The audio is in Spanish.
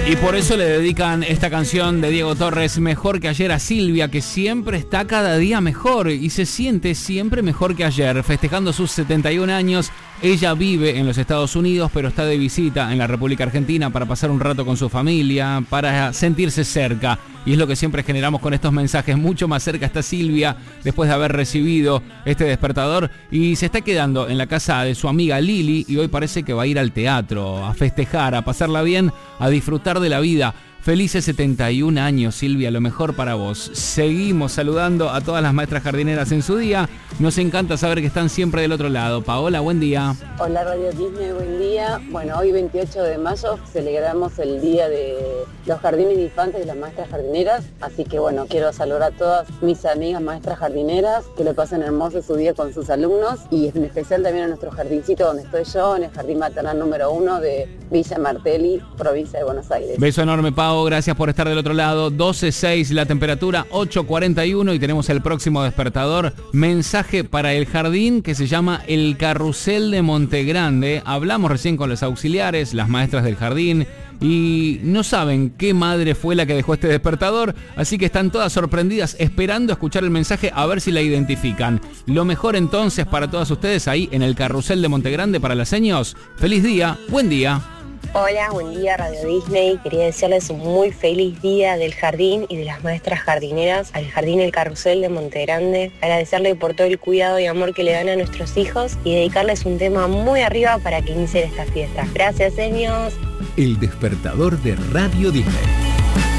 Y por eso le dedican esta canción de Diego Torres, Mejor que ayer, a Silvia, que siempre está cada día mejor y se siente siempre mejor que ayer. Festejando sus 71 años, ella vive en los Estados Unidos, pero está de visita en la República Argentina para pasar un rato con su familia, para sentirse cerca. Y es lo que siempre generamos con estos mensajes. Mucho más cerca está Silvia después de haber recibido este despertador y se está quedando en la casa de su amiga Lili y hoy parece que va a ir al teatro, a festejar, a pasarla bien, a disfrutar de la vida. Felices 71 años, Silvia, lo mejor para vos. Seguimos saludando a todas las maestras jardineras en su día. Nos encanta saber que están siempre del otro lado. Paola, buen día. Hola Radio Disney, buen día. Bueno, hoy 28 de mayo celebramos el Día de los Jardines de Infantes y las Maestras Jardineras. Así que bueno, quiero saludar a todas mis amigas maestras jardineras, que le pasen hermoso su día con sus alumnos y en especial también a nuestro jardincito donde estoy yo, en el Jardín Maternal número 1 de Villa Martelli, provincia de Buenos Aires. Beso enorme, Pau. Gracias por estar del otro lado. 12:06 la temperatura, 8:41 y tenemos el próximo despertador. Mensaje para el jardín que se llama El Carrusel de Montegrande. Hablamos recién con los auxiliares, las maestras del jardín, y no saben qué madre fue la que dejó este despertador, así que están todas sorprendidas esperando escuchar el mensaje a ver si la identifican. Lo mejor entonces para todas ustedes ahí en el Carrusel de Montegrande para las seños. Feliz día, buen día. Hola, buen día Radio Disney. Quería desearles un muy feliz día del jardín y de las maestras jardineras al Jardín El Carrusel de Montegrande. Agradecerle por todo el cuidado y amor que le dan a nuestros hijos y dedicarles un tema muy arriba para que inicien esta fiesta. Gracias, señores. El despertador de Radio Disney.